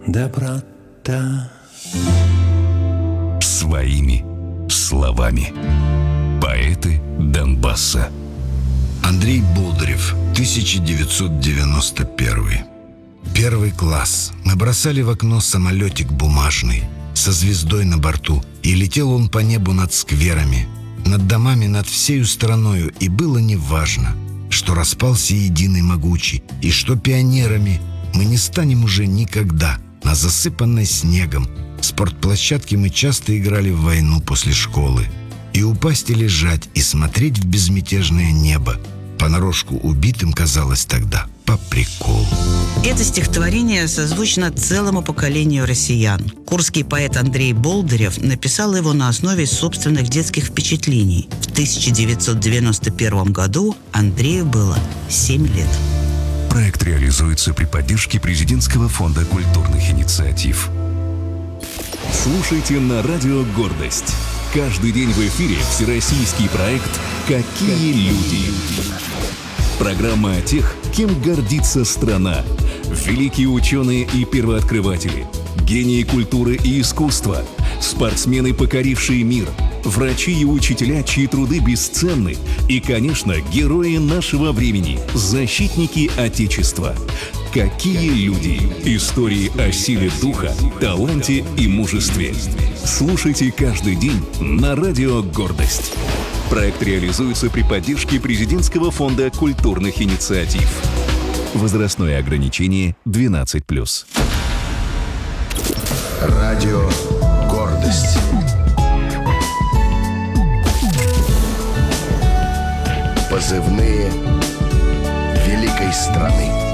доброта. Своими словами. Поэты Донбасса. Андрей Болдырев, 1991. Первый класс. Мы бросали в окно самолетик бумажный со звездой на борту, и летел он по небу над скверами, над домами, над всею страною, и было неважно, что распался единый могучий, и что пионерами мы не станем уже никогда. На засыпанной снегом спортплощадке мы часто играли в войну после школы. И упасть и лежать, и смотреть в безмятежное небо понарошку убитым казалось тогда по приколу. Это стихотворение созвучно целому поколению россиян. Курский поэт Андрей Болдырев написал его на основе собственных детских впечатлений. В 1991 году Андрею было 7 лет. Проект реализуется при поддержке Президентского фонда культурных инициатив. Слушайте на радио «Гордость». Каждый день в эфире всероссийский проект «Какие люди?». Программа о тех, кем гордится страна. Великие ученые и первооткрыватели, гении культуры и искусства, спортсмены, покорившие мир, врачи и учителя, чьи труды бесценны, и, конечно, герои нашего времени, защитники Отечества. Какие люди? Истории о силе духа, таланте и мужестве. Слушайте каждый день на радио «Гордость». Проект реализуется при поддержке Президентского фонда культурных инициатив. Возрастное ограничение 12+. Радио «Гордость». Позывные великой страны.